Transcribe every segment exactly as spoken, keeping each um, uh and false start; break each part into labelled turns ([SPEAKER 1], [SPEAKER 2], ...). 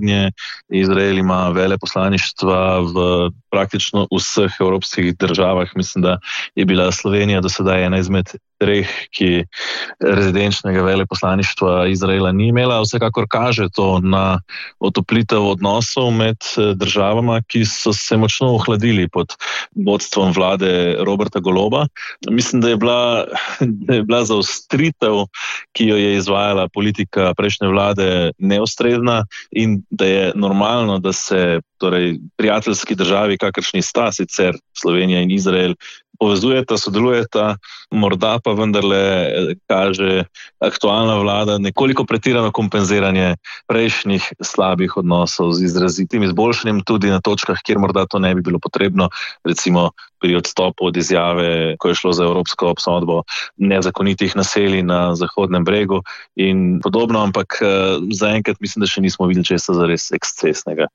[SPEAKER 1] zadnje Izrael ima veleposlaništva v praktično vseh evropskih državah. Mislim, da je bila Slovenija do sedaj ena izmed treh, ki rezidenčnega veleposlaništva Izraela ni imela. Vsekakor kaže to na otoplitev odnosov med državama, ki so se močno ohladili pod vodstvom vlade Roberta Goloba. Mislim, da je bila, da je bila zaostritev, ki jo je izvajala politika prejšnje vlade, neustrezna in da je normalno, da se torej prijateljski državi, kakršni sta sicer Slovenija in Izrael, povezujeta, sodelujeta, morda pa vendarle kaže aktualna vlada nekoliko pretirano kompenziranje prejšnjih slabih odnosov z izrazitim izboljšanjem tudi na točkah, kjer morda to ne bi bilo potrebno, recimo pri odstopu od izjave, ko je šlo za evropsko obsodbo nezakonitih naselij na Zahodnem bregu in podobno, ampak zaenkrat mislim, da še nismo videli česa zares ekscesnega.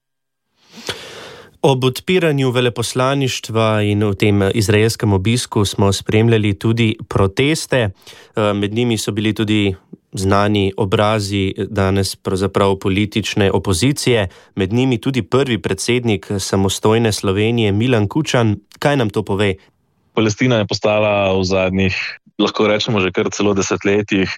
[SPEAKER 2] Ob odpiranju veleposlaništva in v tem izraelskem obisku smo spremljali tudi proteste. Med njimi so bili tudi znani obrazi danes pravzaprav politične opozicije, med njimi tudi prvi predsednik samostojne Slovenije Milan Kučan. Kaj nam to pove?
[SPEAKER 1] Palestina je postala v zadnjih, lahko rečemo že kar celo desetletjih,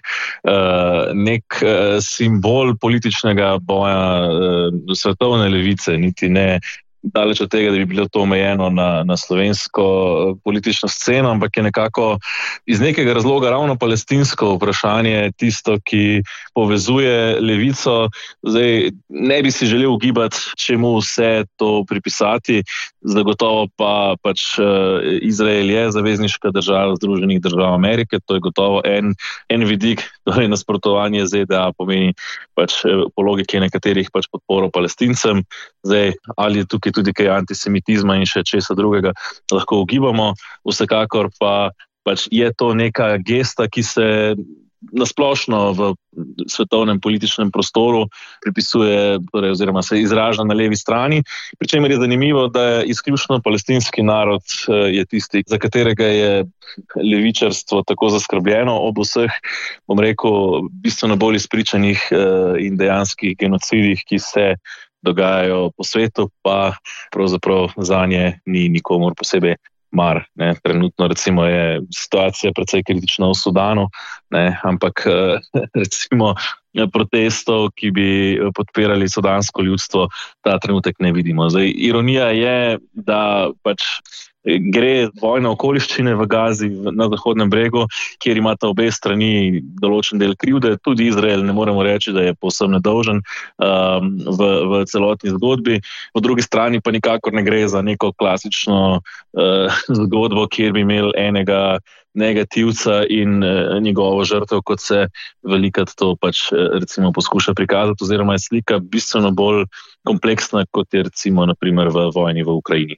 [SPEAKER 1] nek simbol političnega boja svetovne levice, niti ne daleč od tega, da bi bilo to omejeno na, na slovensko politično sceno, ampak je nekako iz nekega razloga ravno palestinsko vprašanje tisto, ki povezuje levico. Zdaj, ne bi si želel ugibati, čemu vse to pripisati, zagotovo pa pač Izrael je zavezniška država Združenih držav Amerike, to je gotovo en, en vidik, torej nasprotovanje Z D A pomeni pač po logiki nekaterih pač podporo Palestincem. Zdaj, ali je tukaj tudi kaj antisemitizma in še česa drugega lahko ugibamo. Vsekakor pa pač je to neka gesta, ki se nasplošno v svetovnem političnem prostoru pripisuje, torej, oziroma se izraža na levi strani, pri čemer je zanimivo, da je izključno palestinski narod je tisti, za katerega je levičarstvo tako zaskrbljeno ob vseh, bom rekel, bistveno bolj izpričanih in dejanskih genocidih, ki se dogajajo po svetu, pa pravzaprav zanje ni nikomur posebej mar. Ne. Trenutno recimo je situacija precej kritična v Sudanu, ne, ampak recimo protestov, ki bi podpirali sudansko ljudstvo, ta trenutek ne vidimo. Zdaj, ironija je, da pač gre vojna okoliščine v Gazi na Zahodnem bregu, kjer imata obe strani določen del krivde. Tudi Izrael ne moremo reči, da je povsem nedolžen um, v, v celotni zgodbi. Po drugi strani pa nikakor ne gre za neko klasično uh, zgodbo, kjer bi imel enega negativca in uh, njegovo žrtev, kot se velikrat to pač uh, recimo poskuša prikazati, oziroma je slika bistveno bolj kompleksna, kot je recimo naprimer v vojni v Ukrajini.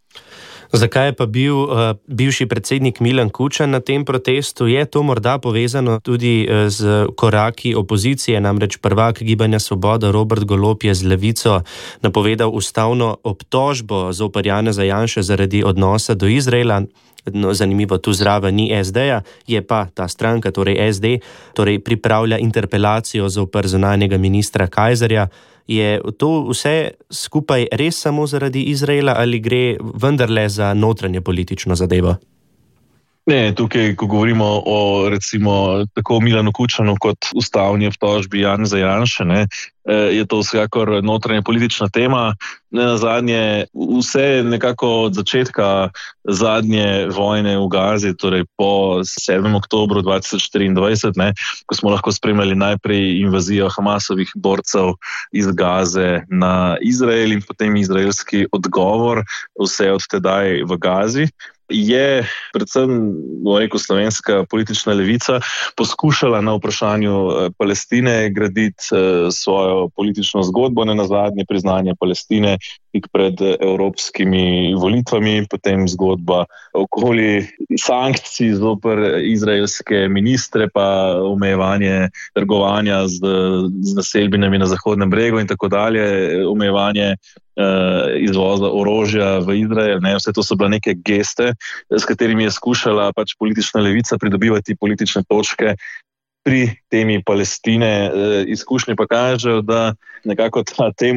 [SPEAKER 2] Zakaj je pa bil uh, bivši predsednik Milan Kučan na tem protestu? Je to morda povezano tudi z koraki opozicije, namreč prvak Gibanja Svoboda Robert Golob je z Levico napovedal ustavno obtožbo zoper Janeza Janše zaradi odnosa do Izraela. No, zanimivo, tu zraven ni S D-ja, je pa ta stranka, torej S D, torej pripravlja interpelacijo zoper zunanjega ministra Kajzerja. Je to vse skupaj res samo zaradi Izraela ali gre vendarle za notranje politično zadevo?
[SPEAKER 1] Ne, tukaj, ko govorimo o recimo tako Milanu Kučanu kot ustavni obtožbi Janeza Janše, ne, je to vsekakor notranja politična tema. Nenazadnje vse nekako od začetka zadnje vojne v Gazi, torej po sedmem oktobru dva tisoč štiriindvajset, ne, ko smo lahko spremljali najprej invazijo Hamasovih borcev iz Gaze na Izrael in potem izraelski odgovor vse od tedaj v Gazi, je predvsem, bom rekel, slovenska politična levica poskušala na vprašanju Palestine graditi svojo politično zgodbo, nenazadnje priznanje Palestine tik pred evropskimi volitvami, potem zgodba okoli sankcij zoper izraelske ministre, pa omejevanje trgovanja z, z naselbinami na Zahodnem bregu in tako dalje, omejevanje izvoza orožja v Izrael. Ne, vse to so bile neke geste, s katerimi je skušala pač politična levica pridobivati politične točke pri temi Palestine. Izkušnje pa kažejo, da nekako ta tema